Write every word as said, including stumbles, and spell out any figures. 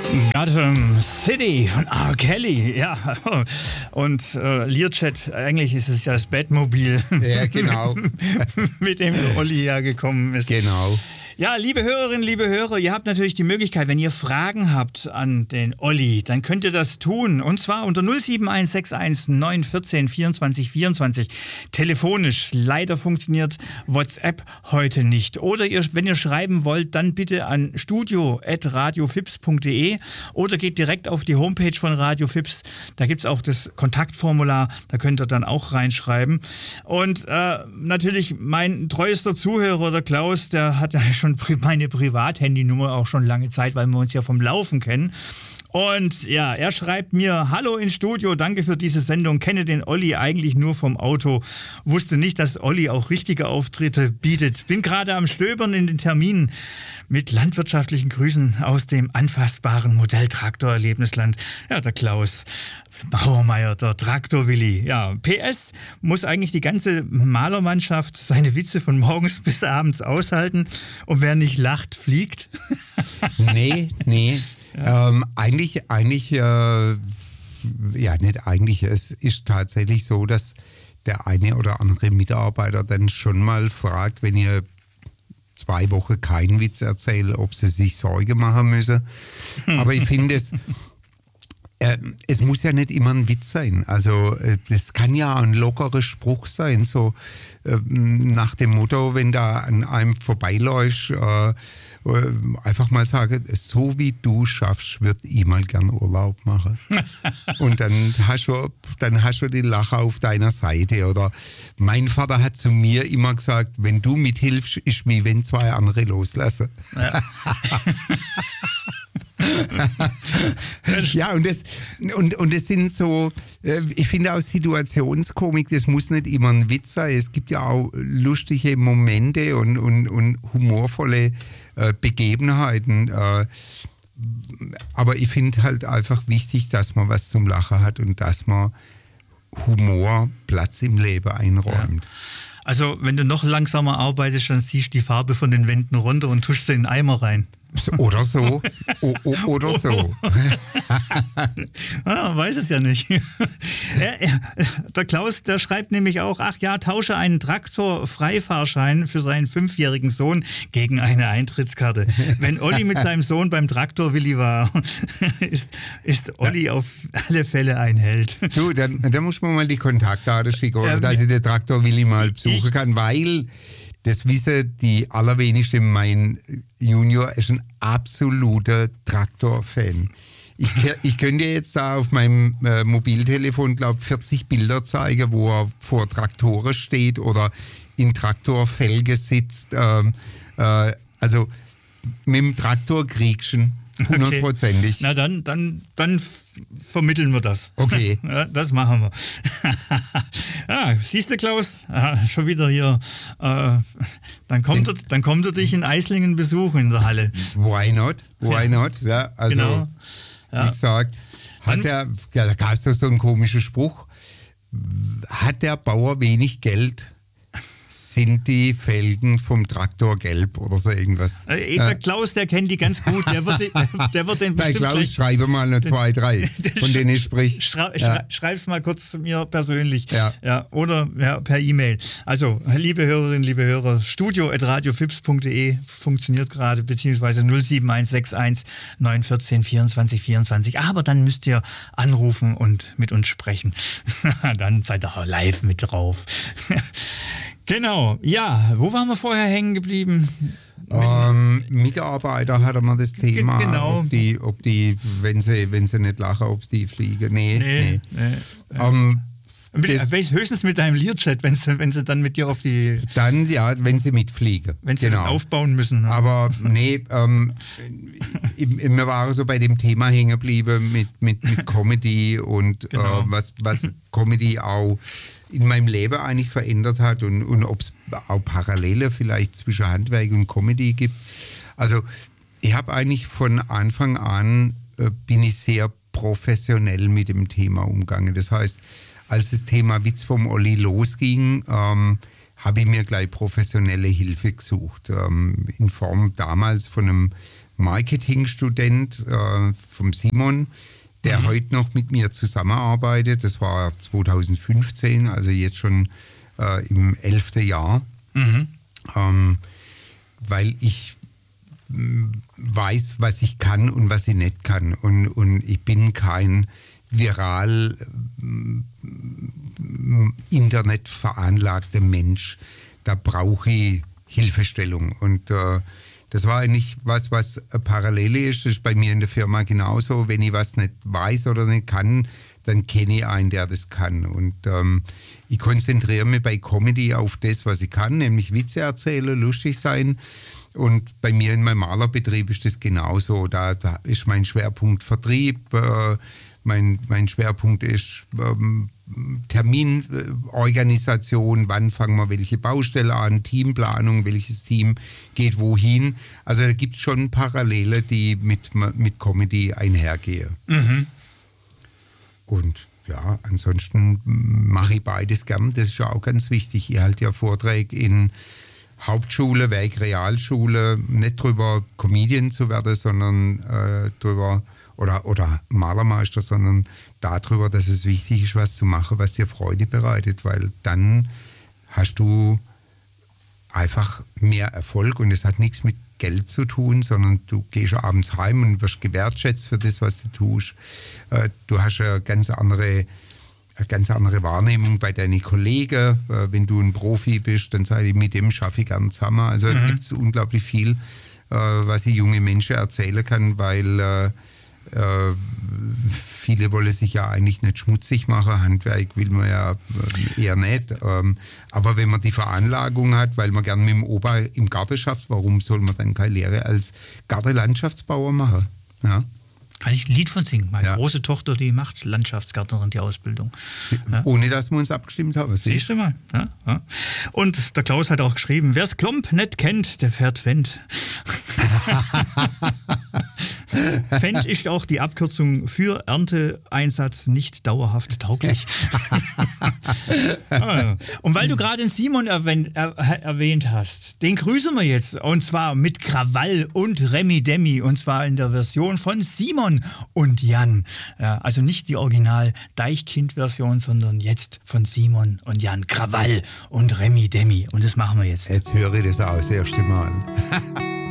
Gotham City von R. Kelly, ja. Und äh, Learjet, eigentlich ist es ja das Batmobil. Ja, genau. Mit dem Olli hergekommen ist. Genau. Ja, liebe Hörerinnen, liebe Hörer, ihr habt natürlich die Möglichkeit, wenn ihr Fragen habt an den Olli, dann könnt ihr das tun. Und zwar unter null sieben eins sechs eins neun eins vier vierundzwanzig vierundzwanzig. Telefonisch. Leider funktioniert WhatsApp heute nicht. Oder ihr, wenn ihr schreiben wollt, dann bitte an studio at radiofips punkt de oder geht direkt auf die Homepage von Radio Fips. Da gibt es auch das Kontaktformular, da könnt ihr dann auch reinschreiben. Und äh, natürlich mein treuester Zuhörer, der Klaus, der hat ja schon meine Privathandynummer auch schon lange Zeit, weil wir uns ja vom Laufen kennen. Und ja, er schreibt mir: Hallo ins Studio, danke für diese Sendung, kenne den Olli eigentlich nur vom Auto, wusste nicht, dass Olli auch richtige Auftritte bietet. Bin gerade am Stöbern in den Terminen. Mit landwirtschaftlichen Grüßen aus dem anfassbaren Modelltraktor-Erlebnisland. Ja, der Klaus Bauermeier, der Traktor-Willi. Ja, P S muss eigentlich die ganze Malermannschaft seine Witze von morgens bis abends aushalten. Und wer nicht lacht, fliegt. Nee, nee. Ja. Ähm, eigentlich, eigentlich, äh, ja, nicht eigentlich. Es ist tatsächlich so, dass der eine oder andere Mitarbeiter dann schon mal fragt, wenn ihr zwei Wochen keinen Witz erzählt, ob sie sich Sorge machen müssen. Aber ich finde es, äh, es muss ja nicht immer ein Witz sein. Also äh, das kann ja ein lockerer Spruch sein, so äh, nach dem Motto, wenn da an einem vorbeiläufst, äh, einfach mal sagen, so wie du schaffst, wird ich mal gern Urlaub machen. Und dann hast du, dann hast du den Lacher auf deiner Seite. Oder mein Vater hat zu mir immer gesagt, wenn du mithilfst, ist wie wenn zwei andere loslassen. Ja. Ja, und das, und, und das sind so, ich finde auch Situationskomik, das muss nicht immer ein Witz sein. Es gibt ja auch lustige Momente und, und, und humorvolle äh, Begebenheiten. Äh, aber ich finde halt einfach wichtig, dass man was zum Lachen hat und dass man Humor Platz im Leben einräumt. Ja. Also, wenn du noch langsamer arbeitest, dann ziehst du die Farbe von den Wänden runter und tuschst sie in den Eimer rein. Oder so. O, o, oder so. Ah, weiß es ja nicht. Der Klaus, der schreibt nämlich auch: Ach ja, tausche einen Traktor-Freifahrschein für seinen fünfjährigen Sohn gegen eine Eintrittskarte. Wenn Olli mit seinem Sohn beim Traktor-Willi war, ist, ist Olli ja auf alle Fälle ein Held. Du, dann, dann muss man mal die Kontaktdaten schicken, oder, ähm, dass ich den Traktor-Willi mal besuchen ich, kann, weil das wissen die allerwenigsten. Mein Junior ist ein absoluter Traktor-Fan. Ich, ich könnte jetzt da auf meinem äh, Mobiltelefon, glaube ich, vierzig Bilder zeigen, wo er vor Traktoren steht oder in Traktorfelge sitzt. Ähm, äh, also mit dem Traktor kriegschen. Hundertprozentig. Okay. Na dann, dann, dann vermitteln wir das. Okay. Ja, das machen wir. Ja, siehst du, Klaus? Ja, schon wieder hier. Äh, dann, kommt er, dann kommt er dich in Eislingen besuchen in der Halle. Why not? Why ja. not? Ja, also, genau. Ja. Wie gesagt, hat der, ja, da gab es doch so einen komischen Spruch. Hat der Bauer wenig Geld, sind die Felgen vom Traktor gelb oder so irgendwas. Äh, der Klaus, der kennt die ganz gut. Der wird, der, der wird den Bei bestimmt Klaus schreibe mal eine zwei, drei, von denen ich sprich. Schrei, ja. Schreib's mal kurz zu mir persönlich. Ja. Ja, oder ja, per E-Mail. Also, liebe Hörerinnen, liebe Hörer, studio at radiofips punkt de funktioniert gerade, beziehungsweise null sieben eins sechs eins neun eins vier vierundzwanzig vierundzwanzig. Aber dann müsst ihr anrufen und mit uns sprechen. Dann seid ihr live mit drauf. Genau, ja, wo waren wir vorher hängen geblieben? Ähm, Mitarbeiter hatte man das Thema, genau. ob die, ob die wenn, sie, wenn sie nicht lachen, ob die fliegen. Nee, nee. nee. nee. Ähm, mit, höchstens mit einem Learjet, wenn sie, wenn sie dann mit dir auf die... Dann, ja, wenn sie mitfliegen. Wenn sie genau. aufbauen müssen. Ne? Aber nee, ähm, wir waren so bei dem Thema hängen geblieben mit, mit, mit Comedy und genau. äh, was, was Comedy auch in meinem Leben eigentlich verändert hat und, und ob es auch Parallele vielleicht zwischen Handwerk und Comedy gibt. Also ich habe eigentlich von Anfang an, äh, bin ich sehr professionell mit dem Thema umgegangen. Das heißt, als das Thema Witz vom Olli losging, ähm, habe ich mir gleich professionelle Hilfe gesucht. Ähm, in Form damals von einem Marketingstudent äh, vom Simon, der mhm. heute noch mit mir zusammenarbeitet. Das war zweitausendfünfzehn, also jetzt schon äh, im elften Jahr. Mhm. Ähm, weil ich weiß, was ich kann und was ich nicht kann. Und, und ich bin kein viral Internet veranlagter Mensch. Da brauche ich Hilfestellung. Und äh, das war eigentlich was, was parallel ist. Das ist bei mir in der Firma genauso. Wenn ich was nicht weiß oder nicht kann, dann kenne ich einen, der das kann. Und ähm, ich konzentriere mich bei Comedy auf das, was ich kann, nämlich Witze erzählen, lustig sein. Und bei mir in meinem Malerbetrieb ist das genauso. Da, da ist mein Schwerpunkt Vertrieb, äh, mein, mein Schwerpunkt ist ähm, Terminorganisation, wann fangen wir welche Baustelle an, Teamplanung, welches Team geht wohin. Also da gibt es schon Parallele, die mit, mit Comedy einhergehen. Mhm. Und ja, ansonsten mache ich beides gern. Das ist ja auch ganz wichtig. Ich halte ja Vorträge in Hauptschule, Werk, Realschule, nicht drüber Comedian zu werden, sondern äh, drüber oder, oder Malermeister, sondern darüber, dass es wichtig ist, was zu machen, was dir Freude bereitet, weil dann hast du einfach mehr Erfolg und es hat nichts mit Geld zu tun, sondern du gehst abends heim und wirst gewertschätzt für das, was du tust. Äh, du hast eine ganz andere eine ganz andere Wahrnehmung bei deinen Kollegen. Wenn du ein Profi bist, dann sage ich, mit dem schaffe ich gern zusammen. Also mhm. gibt es unglaublich viel, was ich junge Menschen erzählen kann, weil äh, viele wollen sich ja eigentlich nicht schmutzig machen. Handwerk will man ja eher nicht. Aber wenn man die Veranlagung hat, weil man gern mit dem Opa im Garten schafft, warum soll man dann keine Lehre als Gartenlandschaftsbauer machen? Ja. Kann ich ein Lied von singen. Meine ja. große Tochter, die macht Landschaftsgärtnerin, die Ausbildung. Ja. Ohne, dass wir uns abgestimmt haben. Siehst du mal. Ja, ja. Und der Klaus hat auch geschrieben, wer es Klomp nicht kennt, der fährt Fendt. Fendt ist auch die Abkürzung für Ernteeinsatz nicht dauerhaft tauglich. Und weil du gerade den Simon erwähnt, er, erwähnt hast, den grüßen wir jetzt. Und zwar mit Krawall und Remi Demi. Und zwar in der Version von Simon und Jan. Ja, also nicht die Original Deichkind-Version, sondern jetzt von Simon und Jan. Krawall und Remi Demi. Und das machen wir jetzt. Jetzt höre ich das auch das erste Mal.